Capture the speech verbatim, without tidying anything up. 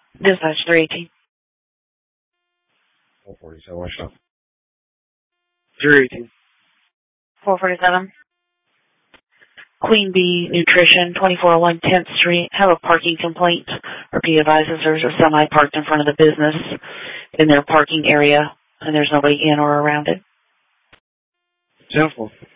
Dispatch three eighteen. four forty-seven, what's up? three eighteen. four forty-seven. Queen Bee Nutrition, twenty-four oh one tenth Street. Have a parking complaint. Or be advises there's a semi parked in front of the business in their parking area, and there's nobody in or around it. ten four.